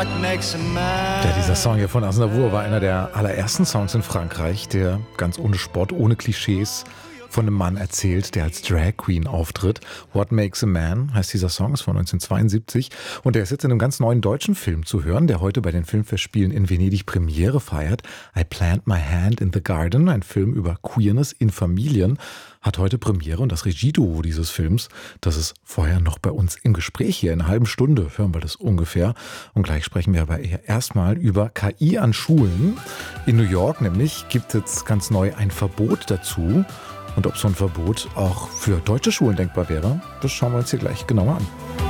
Ja, dieser Song hier von Aznavour war einer der allerersten Songs in Frankreich, der ganz ohne Spott, ohne Klischees von einem Mann erzählt, der als Drag Queen auftritt. What Makes a Man heißt dieser Song, ist von 1972 und der ist jetzt in einem ganz neuen deutschen Film zu hören, der heute bei den Filmfestspielen in Venedig Premiere feiert. I Plant My Hand in the Garden, ein Film über Queerness in Familien, hat heute Premiere und das Regieduo dieses Films, das ist vorher noch bei uns im Gespräch hier. In einer halben Stunde hören wir das ungefähr und gleich sprechen wir aber erstmal über KI an Schulen. In New York nämlich gibt es ganz neu ein Verbot dazu. Und ob so ein Verbot auch für deutsche Schulen denkbar wäre, das schauen wir uns hier gleich genauer an.